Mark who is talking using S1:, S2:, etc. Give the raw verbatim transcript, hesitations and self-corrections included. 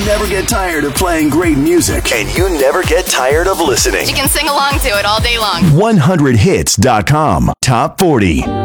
S1: never get tired of playing great music.
S2: And you never get tired of listening.
S3: You can sing along to it all day long.
S1: one hundred hits dot com. Top forty.